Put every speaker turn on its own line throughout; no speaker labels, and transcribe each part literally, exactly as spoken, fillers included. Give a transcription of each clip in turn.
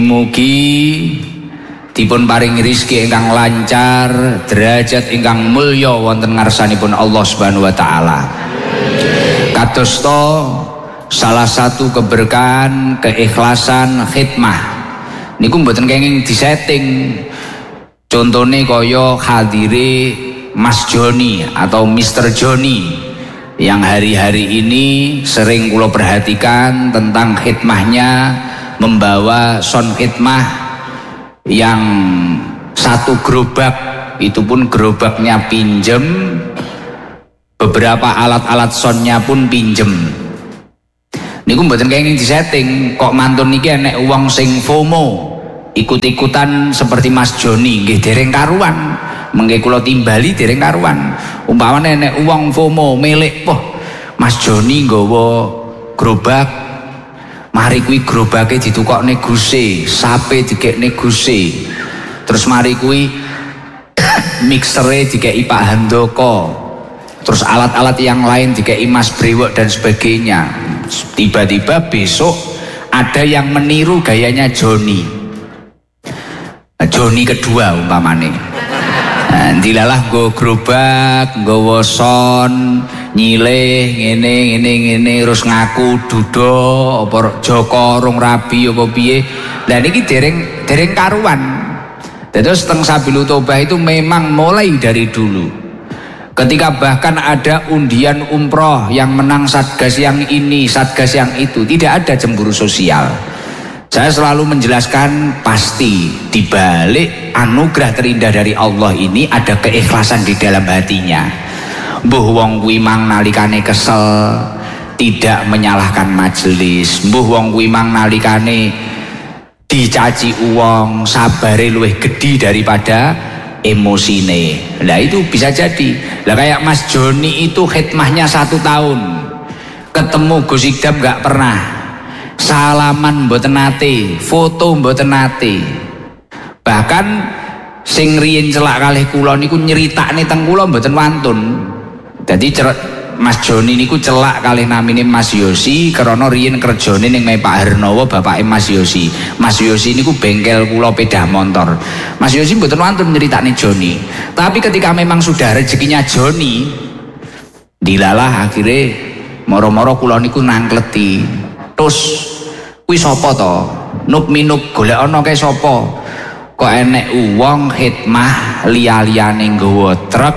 Mugi dipun paring rizki ingkang lancar, derajat ingkang mulya wonten ngarsanipun Allah Subhanahu wa taala. Kadosta salah satu keberkahan keikhlasan khidmah niku mboten kenging disetting. Contone kaya hadire Mas Joni atau Mister Joni yang hari-hari ini sering kula perhatikan tentang khidmahnya, membawa son khidmah yang satu gerobak, itu pun gerobaknya pinjem, beberapa alat-alat sonnya pun pinjem. Niku mboten kenging disetting, kok mantun niki enek wong sing FOMO ikut-ikutan seperti Mas Joni, nggih dereng karuan. Mengke kula timbali dereng karuan. Umpamane nek wong FOMO melek, poh Mas Joni nggawa gerobak, mari kuwi gerobake ditukokne Guse, sape dikekne Guse. Terus mari kuwi mixere dikeki Pak Handoko. Terus alat-alat yang lain dikeki Mas Brewok dan sebagainya. Tiba-tiba besok ada yang meniru gayanya Joni. Joni kedua umpamane. Nah, dilalah nggo gerobak, nggawa son, nyileh ngene ngene ngene terus ngaku duda apa Joko rung rabi apa piye. Lah niki dereng dereng karuan. Terus teng Sabilul Tobah itu memang mulai dari dulu. Ketika bahkan ada undian umroh yang menang satgas yang ini, satgas yang itu, tidak ada cemburu sosial. Saya selalu menjelaskan pasti di balik anugerah terindah dari Allah ini ada keikhlasan di dalam hatinya. Mbuh wong kuwi mang nalikane kesel tidak menyalahkan majelis, mbuh wong kuwi mang nalikane dicaci uang sabare luwih gede daripada emosine. Lah itu bisa jadi. Lah kayak Mas Joni itu khidmahnya satu tahun, ketemu Gus Idam gak pernah, salaman mboten nate, foto mboten nate. Bahkan sing riyen celak kalih kula niku nyeritakne teng kula mboten wantun. Dadi Mas Joni niku celak kalih namine Mas Yosi karena riyen kerjane ning Pak Hernowo bapake Mas Yosi. Mas Yosi niku bengkel kula pedah motor. Mas Yosi mboten wantun nyeritakne Joni. Tapi ketika memang sudah rezekinya Joni, dilalah akhirnya moro-moro kula niku nangkleti. Terus kuwi sapa to? Nup minup golek ana kae sapa? Kok enek wong khidmah liya-liyane nggawa truk.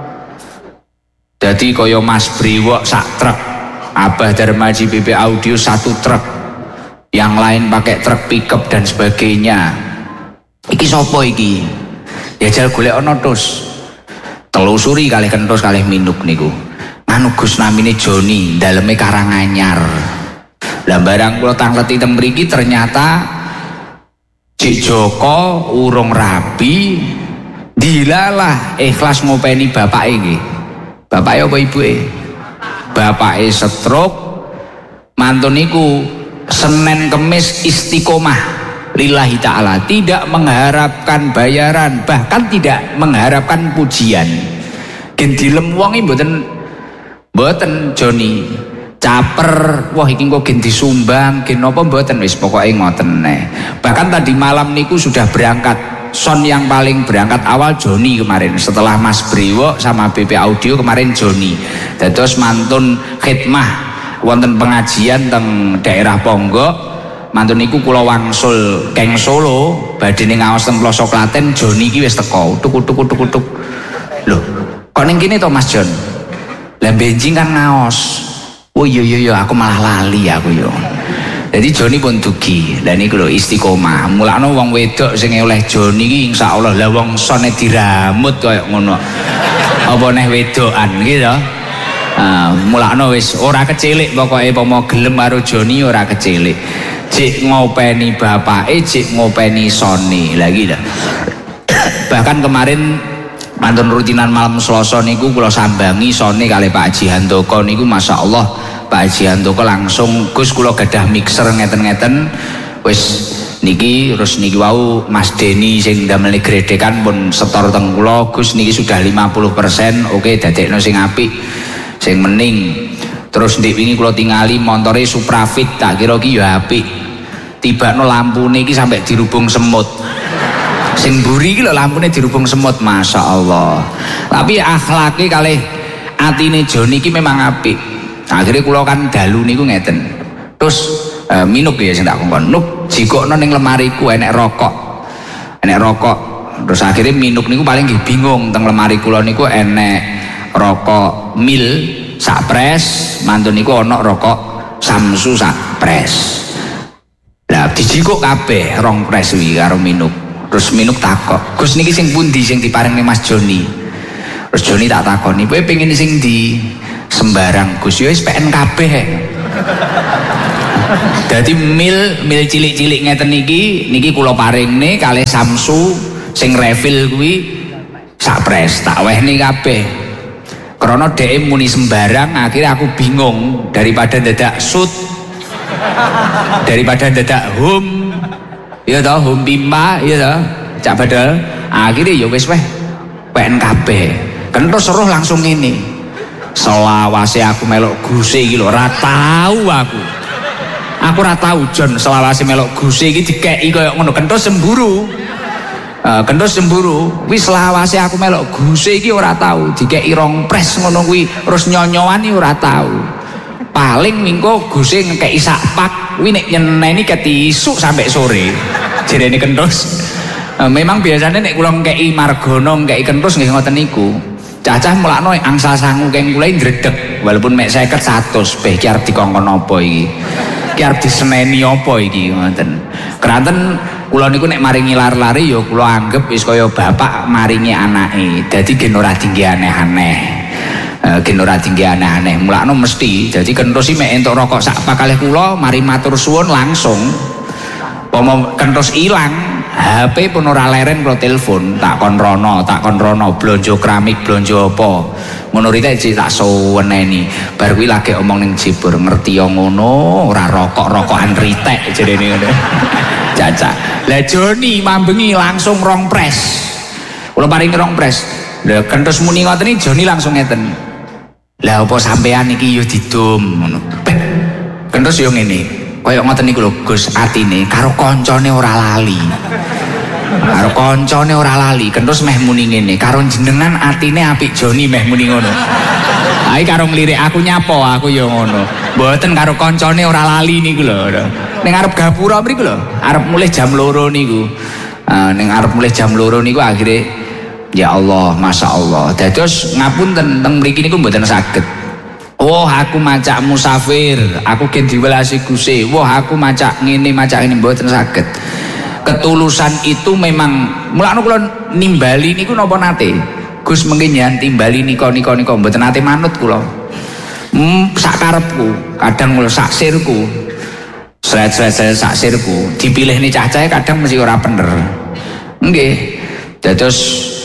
Jadi kaya Mas Brewok sak truk, Abah Darmaji B P Audio satu truk, yang lain pakai truk pickup dan sebagainya. Iki sapa iki? Ya jal golek ana tos. Telusuri kalih kentus kalih minuk niku. Anu Gus namine Joni, daleme Karanganyar. Lah barang kula tangleti teng mriki ternyata Cik Joko urung rabi, dilalah ikhlas ngopeni bapake nggih. Bapake apa ibuke? Bapake stroke, mantun niku Senin Kemis istiqomah lillahi ta'ala, tidak mengharapkan bayaran, bahkan tidak mengharapkan pujian. Gen dilem wong iki mboten mboten Joni. Caper, wah iki kok gen disumbang, gen apa mboten, wis pokoke ngoten neh. Bahkan tadi malam niku sudah berangkat. Son yang paling berangkat awal Joni kemarin, setelah Mas Brewok sama B P Audio kemarin Joni. Terus mantun khidmah wonten pengajian teng daerah Ponggok, mantun niku kula wangsul keng Solo badhe ning ngaos teng Pelosok Klaten. Joni iki wis teko tuk-tuk-tuk-tuk. Lho, kok ning kene to Mas Jon? Lah benjing kan ngaos. Oh iya iya iya, aku malah lali aku yo. Jadi Joni pun dugi. Lah niku lho istiqomah. Mulane wong wedok sing oleh Joni iki insyaallah lah wong sone diramut kaya ngono. Apa neh wedokan iki to? Ah, mulane wis ora kecilik pokoke pomo gelem karo Joni ora kecilik. Cik ngopeni bapake, cik ngopeni sone. Lah iki lho. Bahkan kemarin mantun rutinan malam Selasa niku kula sambangi sone kali Pak Haji Handoko niku masyaallah. Pak Haji Handoko langsung, Gus kula gadah mixer ngeten-ngeten wis niki, terus niki wau Mas Deni sing ndamel gredekan pun setor teng kula, Gus niki sudah lima puluh persen, oke dadekno sing apik sing mening. Terus ndek wingi kula tingali montore Suprafit, tak kira ki ya apik. tibakno lampune iki sampai dirubung semut. Sing mburi iki lho lampune dirubung semut, Masya Allah. Tapi akhlake kalih atine Joni iki memang apik. Akhirnya kula kan dalu niku ngeten. Terus uh, minuk ya sing tak kongkon. Nuk jikokno ning lemariku enek rokok. Enek rokok. Terus akhirnya minuk niku paling nggih bingung teng lemari kula niku enek rokok mil sak pres, mantun niku ana rokok Samsu sak pres. Lah dijikuk kabeh rong pres wi karo minuk. Terus minuk takok, "Gus niki sing pundi sing diparingi Mas Joni?" Terus Joni tak takoni, "Kowe pengen sing di sembarang Gus?" Ya wis P N kabeh. Dadi mil mil cilik-cilik ngeten niki niki kula paringne kalih Samsu sing refill kuwi sak pres tak wehne kabeh. Karena dhek muni sembarang, akhirnya aku bingung daripada dadak sut, daripada dadak hum, ya toh hum pimpa, ya toh cak badal. Akhirnya ya wis weh P N K B. Kan terus seruh langsung ini. Selawase aku melok guse iki lho, ora tau aku. Aku ora tau Jon selawase melok guse iki dikeki koyo ngono, kentus semburu. Uh, kentus cemburu, wis selawase aku melok guse iki ora tau dikeki rong pres ngono kuwi, terus nyonyowani ora tau. Paling mingko guse ngekeki sak pak, kuwi nek nyeneni ketisuk sampai sore. Jerene kentus. Uh, memang biasanya nek kula ngekeki margono, ngekeki kentus nggih ngoten niku. Cacah mulakno angsal sangu keng kula ndredeg, walaupun mek seket seratus, beh ki arep dikongkon apa iki? Ki arep diseneni apa iki ngoten. Keranten kula niku nek maringi lari-lari ya kula anggap wis kaya bapak maringi anake. Dadi gen ora tinggi aneh-aneh. Eh gen ora tinggi aneh-aneh. Mulakno mesti. Dadi kentus iki mek entuk rokok sak pak kalih kula mari matur suwun langsung. Pomo kentus ilang, H P pun ora leren kula telepon, tak kon rono, tak kon rono blonjo keramik, blonjo apa. Ngono rite tak suweneni. Bar kuwi lagi omong ning jebur ngerti yo ngono, ora rokok-rokokan ritek jerene ngono. Caca. Lah Joni mambengi langsung rong pres. Kula paringi rong pres. Lah kentus muni ngoten iki Joni langsung ngeten. Lah apa sampean iki yo didum ngono. Kentus yo ngene. Kaya ngoten niku lho Gus, atine karo koncone ora lali. Karo koncone ora lali. Kentus meh muni ngene, karo jenengan atine apik Joni meh muni ngono. Ai karo nglirik aku nyapo aku yo ngono. Mboten karo koncone ora lali niku lho. Ning arep gapura mriku lho, arep mulih jam loro niku. Uh, ning arep mulih jam loro niku akhire ya Allah, Masya Allah. Dados ngapunten teng mriki niku mboten saged. Wah, aku macak musafir, aku gen diwelasi Guse. Wah, aku macak ngene, macak ngene mboten saged. Ketulusan itu memang mulakno kula nimbali niku napa nate. Gus mengke nyan timbali nika-nika nika mboten nate manut kula. Hmm, sak karepku, kadang kula sak sirku. Sret-sret sak sirku, dipilih nih cah-cahe kadang mesti ora bener. Nggih. Dados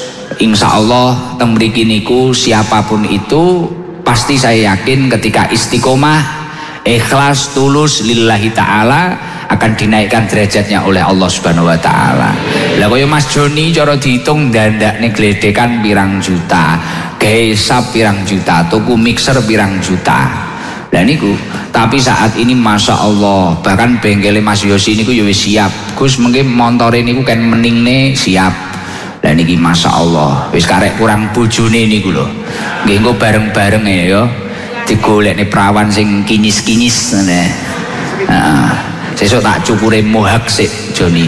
insyaallah teng mriki niku siapapun itu pasti saya yakin ketika istiqomah, ikhlas, tulus lillahi ta'ala akan dinaikkan derajatnya oleh Allah Subhanahu wa ta'ala. Lah kaya Mas Joni cara dihitung dandakne gledekan pirang juta, gesap pirang juta, tuku mixer pirang juta. Lah niku, tapi saat ini Masya Allah, bahkan bengkele Mas Yosi niku ya wis siap. Gus mengke montore niku kan meningne siap. Lah niki Masya Allah, wis karek kurang bojone niku lho. Nggih engko bareng-bareng ya, digolekne perawan sing kinyis-kinyis ngene. Heeh. Sesuk tak cukure mohak sik Joni.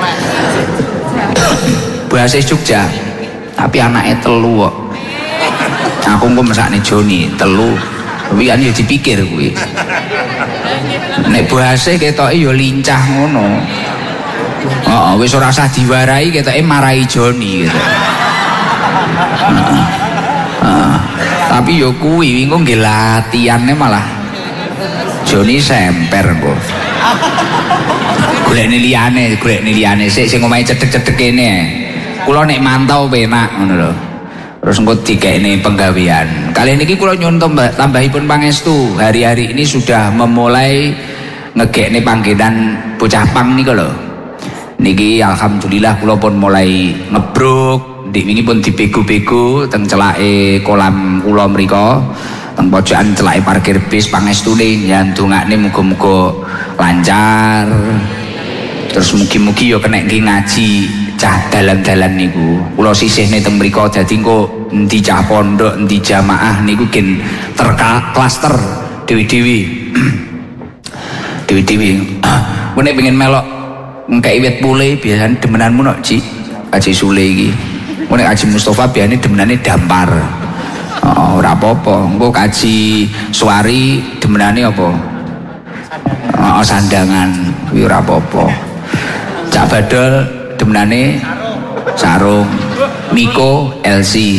Bahasa Jogja, tapi anaknya telu kok. Aku engko mesakne Joni telu. Kuwi kan ya dipikir kuwi. Nek bahasa ketoke ya lincah ngono. Oh, wis ora usah diwarai ketoke marahi Joni gitu. Heeh. Heeh. Tapi yo kuwi engko nggih latihane malah Joni semper kok. Golekne liyane, golekne liyane sik sing omahe cedhek-cedhek kene. Kula nek mantau penak ngono lho. Terus engko dikekne penggawean. Kali niki kula nyuwun tambahipun pangestu. Hari-hari ini sudah memulai ngegekne panggenan bocah pang niku lho. Niki alhamdulillah kula pun mulai ngebruk, ndik wingi pun dibego-bego teng celake kolam kula mriko, teng pojokan celake parkir bis pangestune nyandungane muga-muga lancar. Terus mugi-mugi ya kena ngaji cah dalan-dalan niku. Kula sisihne teng mriku dadi engko endi cah pondok, endi jamaah niku gen terklaster dewi-dewi. Dewi-dewi. Ku nek pengen melok ngkei wit pule biasane demenanmu nok Ci. Haji Sule iki. Ku nek Haji Mustofa biasane demenane dampar. Oh, ora apa-apa. Engko kaji suari demenane apa? Oh, sandangan. Kuwi ora apa-apa. Cak Badol demenane sarung. Miko L C.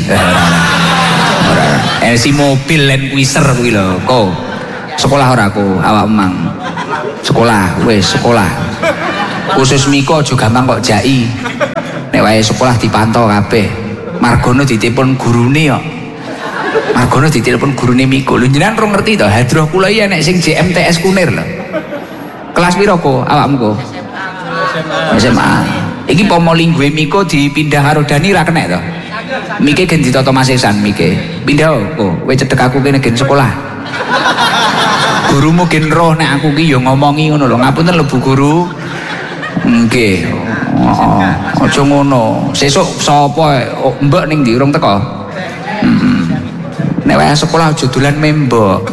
L C mobil Land Cruiser kuwi lho. Ko. Sekolah ora aku, awak emang. Sekolah, wis sekolah. Khusus Miko juga gampang kok jai. Nek wae sekolah dipantau kabeh. Margono ditelepon gurune kok. Margono ditelepon gurune Miko. Lho jenengan ora ngerti to, hadroh kula iki nek sing J M T S Kunir lho. Kelas piro kok awakmu kok? S M A. Iki pomo linggue Miko dipindah karo Dani ra kenek to. Mike gen ditata Mas Ihsan Mike. Pindah kok, kowe cedhek aku kene gen sekolah. Gurumu gen roh nek aku ki ya ngomongi ngono lho. Ngapunten lho Bu Guru. Nggih. Heeh. Aja ngono. Sesuk sapa mbok ning ndi urung teko? Heeh. Nek wae sekolah aja dolan membok.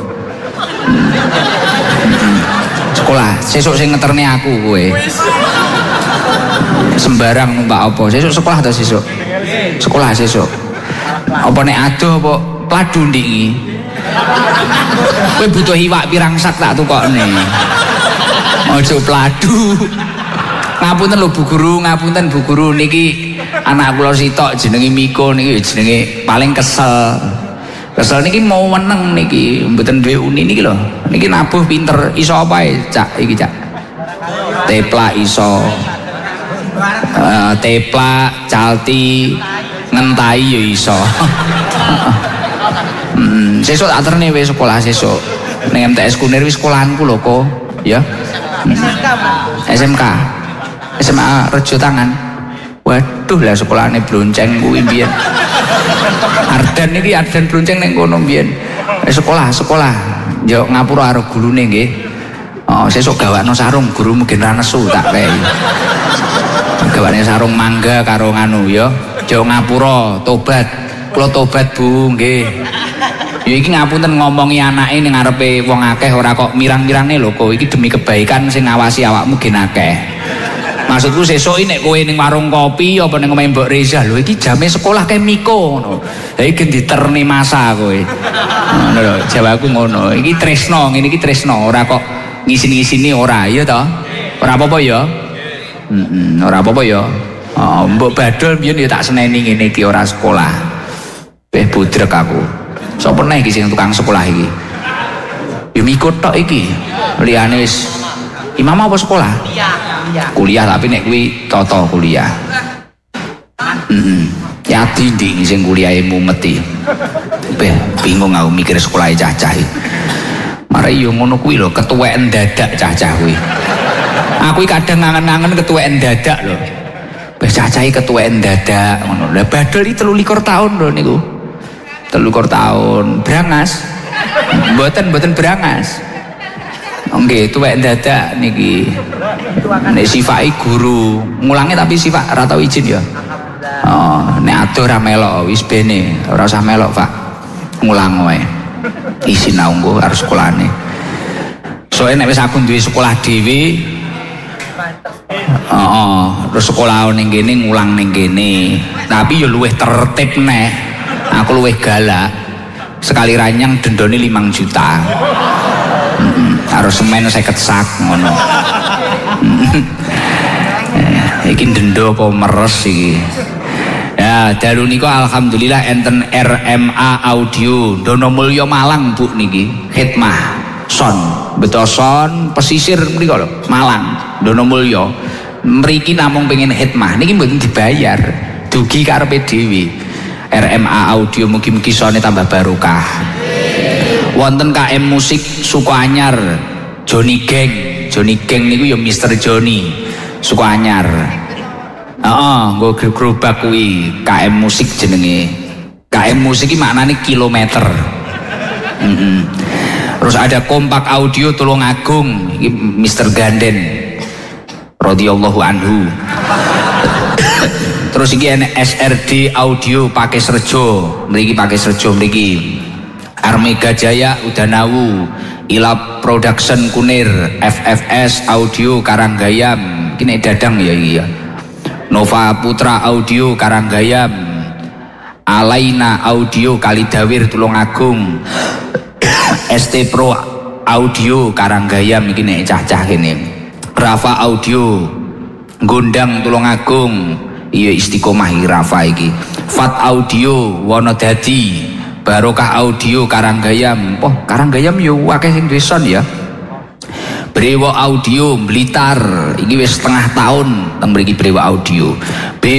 Sekolah, sesuk sing ngeterne aku kowe. Sembarang numpak apa? Sesuk sekolah ta sesuk? Sekolah sesuk. Apa nek adoh apa pladu ndiki? Kowe butuh iwak pirang sak tak tukokne. Aja pladu. Ngapunten lho Bu Guru, ngapunten Bu Guru niki anak kula sitok jenenge Miko niki jenenge paling kesel. Kesel niki mau meneng niki mboten duwe uni niki lho. Niki nabuh pinter iso apa ae Cak iki Cak. Teplak iso. Uh, teplak, calti, ngentai ya iso. Hmm, sesuk tak terne wis sekolah sesuk. Ning M T S Kunir wis sekolahanku lho kok, ya. S M K. S M A Rejo Tangan. Waduh lah sekolahane blonceng kuwi mbiyen. Ardan iki Ardan blonceng ning kono mbiyen. Eh, sekolah, sekolah. Yo ngapura karo gurune nggih. Oh, sesuk gawakno sarung gurumu gen ra nesu tak kei. Gawane sarung mangga karo nganu ya. Jo ngapura, tobat. Kula tobat Bu, nggih. Ya iki ngapunten ngomongi anake ning ngarepe wong akeh ora kok mirang-mirangne lho kok iki demi kebaikan sing ngawasi awakmu gen akeh. Maksudku sesuk iki nek kowe ning warung kopi apa ning omahe Mbok Reza lho iki jame sekolah kae Miko ngono. Ha iki diterni masa kowe. Ngono lho, jawaku ngono. Iki tresno, ngene iki tresno, ora kok ngisin-ngisini ora, ya toh? Ora apa-apa ya. Heeh, ora apa-apa ya. Oh, Mbok Badol biyen ya tak seneni ngene iki ora sekolah. Weh budrek aku. Sopo neh iki sing tukang sekolah iki? Ya Miko tok iki. Liyane wis imam apa sekolah? Kuliah. Kuliah tapi nek kuwi toto kuliah. Heeh. Yati ndi sing kuliahe mumeti. Beh bingung aku mikir sekolahe cah-cah iki. Mari yo ngono kuwi lho, ketuweken dadak cah-cah kuwi. Aku kadang ngangen-ngangen ketuweken dadak lho. Beh cah-cah iki ketuweken dadak ngono. Lah Badol iki telu likur tahun lho niku. telu likur tahun brangas. Mboten mboten brangas. Nggih, tuwek dadak niki. Nek sifake guru, ngulangi tapi sifat ora tau izin ya. Oh, nek adoh ora melok wis bene, ora usah melok, Pak. Ngulang wae. Izin naunggo harus sekolahane. Soale nek wis aku duwe sekolah dhewe. Heeh, terus sekolah ning kene ngulang ning kene. Tapi ya luwih tertib neh. Aku luwih galak. Sekali ranyang dendone limang juta. Mm-mm. Harus semen seket sak ngono. eh, iki dendo apa meres iki. Ya, dalu niku alhamdulillah enten R M A Audio Dono Mulyo Malang Bu niki. Khidmah son, beto son pesisir mriko lho, Malang, Dono Mulyo. Mriki namung pengen khidmah niki mboten dibayar. Dugi karepe dhewe. R M A Audio mugi-mugi sone tambah barokah. Wonten K M Musik Sukoanyar Johnny Gang. Johnny Gang niku ya Mister Johnny Sukoanyar. Heeh, nggo gerobak kuwi K M Musik jenenge. K M Musik iki maknane kilometer. Heeh. Terus ada Kompak Audio Tulungagung iki Mister Ganden. radhiyallahu anhu. Terus iki enek S R D Audio Pakis Rejo, mriki Pakis Rejo mriki. Armega Jaya Udanawu, Ila Production Kunir, F F S Audio Karanggayam, iki nek dadang ya iki ya. Nova Putra Audio Karanggayam, Alaina Audio Kalidawir Tulungagung, S T Pro Audio Karanggayam iki nek cah-cah kene. Rafa Audio Gondang Tulungagung, iya Istiqomah Rafa iki. Fat Audio Wonodadi, Barokah Audio Karanggayam. Oh, Karanggayam yo akeh sing deson ya. Brewo Audio Blitar iki wis setengah tahun teng mriki Brewo Audio.